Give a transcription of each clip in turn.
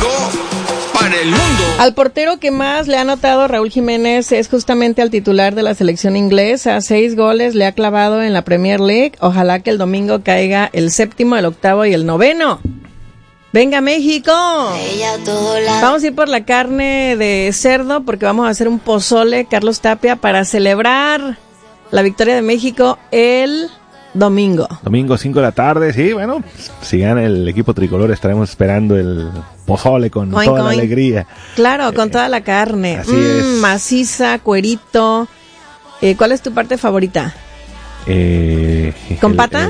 México para el mundo. Al portero que más le ha anotado Raúl Jiménez es justamente al titular de la selección inglesa. 6 goles le ha clavado en la Premier League. Ojalá que el domingo caiga el 7º, el 8º y el 9º. ¡Venga, México! Vamos a ir por la carne de cerdo porque vamos a hacer un pozole, Carlos Tapia, para celebrar la victoria de México el domingo. Domingo 5 de la tarde, sí, bueno, si gana el equipo tricolor estaremos esperando el pozole con toda la alegría. Claro, con toda la carne. Así es. Maciza, cuerito. ¿Cuál es tu parte favorita? ¿Con pata?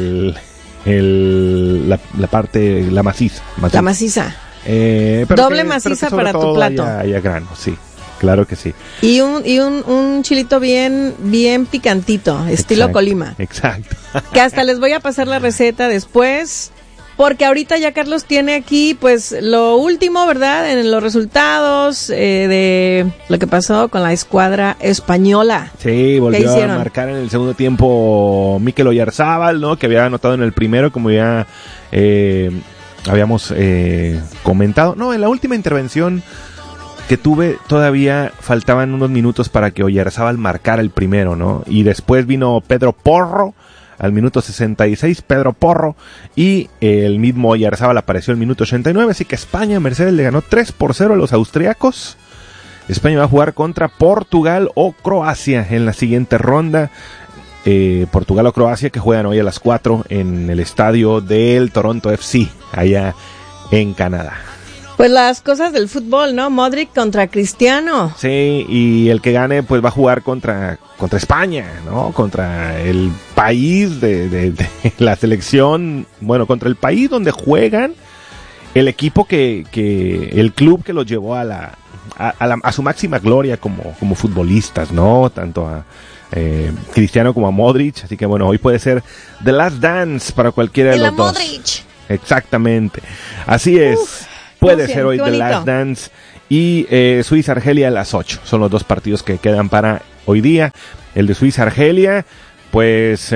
La parte, la maciza. La maciza. Doble maciza para tu plato. Haya grano, sí, claro que sí. Y un chilito bien picantito, estilo Colima. Exacto. Que hasta les voy a pasar la receta después, porque ahorita ya Carlos tiene aquí pues lo último, ¿verdad? En los resultados de lo que pasó con la escuadra española. Sí, volvió a marcar en el segundo tiempo Mikel Oyarzábal, ¿no? Que había anotado en el primero, como ya habíamos comentado. No, en la última intervención que tuve todavía faltaban unos minutos para que Oyarzábal marcara el primero, ¿no? Y después vino Pedro Porro al minuto 66, Pedro Porro, y el mismo Oyarzábal apareció al minuto 89, así que España, Mercedes, le ganó 3-0 a los austriacos. España va a jugar contra Portugal o Croacia en la siguiente ronda. Portugal o Croacia, que juegan hoy a las 4 en el estadio del Toronto FC, allá en Canadá. Pues las cosas del fútbol, ¿no? Modric contra Cristiano. Sí, y el que gane pues va a jugar contra España, ¿no? Contra el país de la selección, bueno, contra el país donde juegan, el equipo el club que los llevó a su máxima gloria como futbolistas, ¿no? Tanto a Cristiano como a Modric, así que bueno, hoy puede ser The Last Dance para cualquiera de los dos. Modric. Exactamente, así es. Puede ser hoy The Last Dance. Y Suiza-Argelia a las 8. Son los dos partidos que quedan para hoy día. El de Suiza-Argelia, pues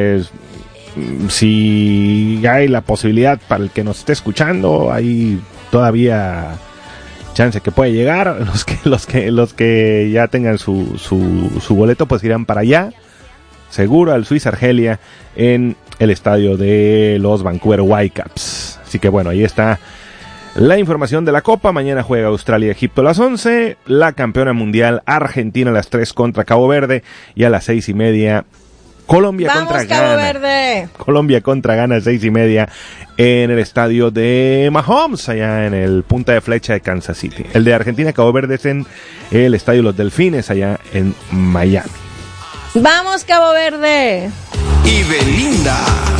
si hay la posibilidad para el que nos esté escuchando, hay todavía chance que puede llegar. Los que ya tengan su boleto, pues irán para allá. Seguro al Suiza-Argelia en el estadio de los Vancouver Whitecaps. Así que bueno, ahí está la información de la Copa. Mañana juega Australia-Egipto a las 11. La campeona mundial Argentina a las 3 contra Cabo Verde. Y a las 6:30 Colombia contra Ghana. Cabo Verde. Colombia contra Ghana a 6:30 en el estadio de Mahomes, allá en el Punta de Flecha de Kansas City. El de Argentina-Cabo Verde es en el estadio Los Delfines, allá en Miami. ¡Vamos, Cabo Verde! Y Belinda.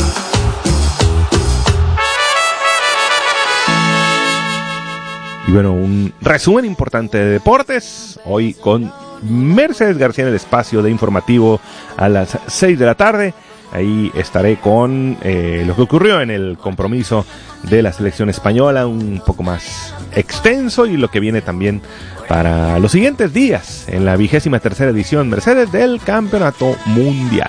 Y bueno, un resumen importante de deportes, hoy con Mercedes García en el espacio de informativo a las 6 de la tarde. Ahí estaré con lo que ocurrió en el compromiso de la selección española, un poco más extenso, y lo que viene también para los siguientes días en la 23ª edición Mercedes del Campeonato Mundial.